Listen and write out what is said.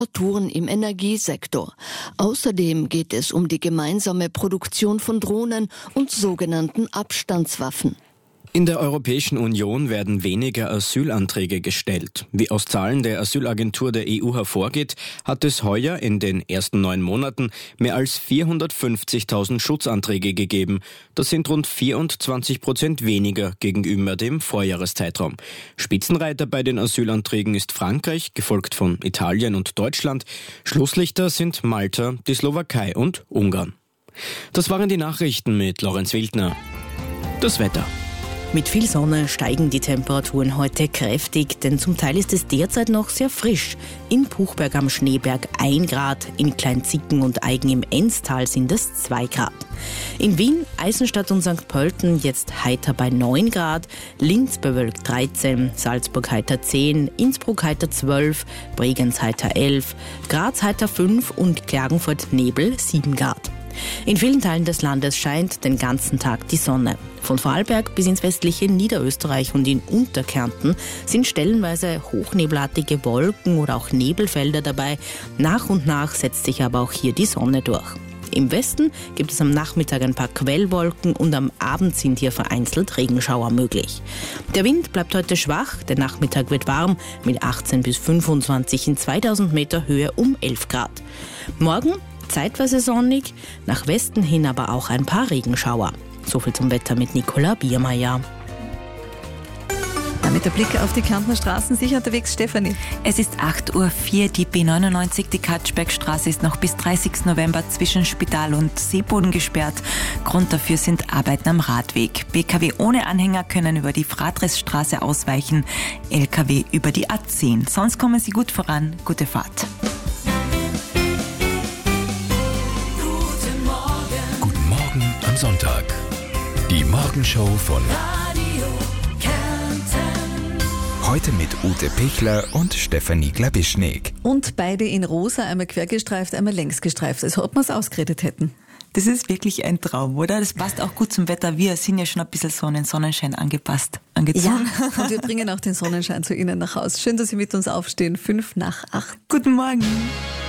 Touren im Energiesektor. Außerdem geht es um die gemeinsame Produktion von Drohnen und sogenannten Abstandswaffen. In der Europäischen Union werden weniger Asylanträge gestellt. Wie aus Zahlen der Asylagentur der EU hervorgeht, hat es heuer in den ersten 9 Monaten mehr als 450.000 Schutzanträge gegeben. Das sind rund 24% weniger gegenüber dem Vorjahreszeitraum. Spitzenreiter bei den Asylanträgen ist Frankreich, gefolgt von Italien und Deutschland. Schlusslichter sind Malta, die Slowakei und Ungarn. Das waren die Nachrichten mit Lorenz Wildner. Das Wetter. Mit viel Sonne steigen die Temperaturen heute kräftig, denn zum Teil ist es derzeit noch sehr frisch. In Puchberg am Schneeberg 1 Grad, in Kleinzicken und Aigen im Enztal sind es 2 Grad. In Wien, Eisenstadt und St. Pölten jetzt heiter bei 9 Grad, Linz bewölkt 13, Salzburg heiter 10, Innsbruck heiter 12, Bregenz heiter 11, Graz heiter 5 und Klagenfurt Nebel 7 Grad. In vielen Teilen des Landes scheint den ganzen Tag die Sonne. Von Vorarlberg bis ins westliche Niederösterreich und in Unterkärnten sind stellenweise hochnebelartige Wolken oder auch Nebelfelder dabei. Nach und nach setzt sich aber auch hier die Sonne durch. Im Westen gibt es am Nachmittag ein paar Quellwolken und am Abend sind hier vereinzelt Regenschauer möglich. Der Wind bleibt heute schwach, der Nachmittag wird warm mit 18 bis 25 in 2000 Meter Höhe um 11 Grad. Morgen zeitweise sonnig, nach Westen hin aber auch ein paar Regenschauer. Soviel zum Wetter mit Nicola Biermeier. Mit der Blick auf die Kärntner Straßen sicher unterwegs, Stefanie. Es ist 8:04 Uhr, die B99, die Katschbergstraße ist noch bis 30. November zwischen Spital und Seeboden gesperrt. Grund dafür sind Arbeiten am Radweg. PKW ohne Anhänger können über die Fradressstraße ausweichen, LKW über die A10. Sonst kommen sie gut voran. Gute Fahrt. Guten Morgen am Sonntag. Die Morgenshow von Radio Kärnten. Heute mit Ute Pichler und Stefanie Glabischnik. Und beide in rosa, einmal quergestreift, einmal längs gestreift, als ob wir es ausgeredet hätten. Das ist wirklich ein Traum, oder? Das passt auch gut zum Wetter. Wir sind ja schon ein bisschen so an den Sonnenschein angezogen. Ja, und wir bringen auch den Sonnenschein zu Ihnen nach Hause. Schön, dass Sie mit uns aufstehen. 7:55. Guten Morgen.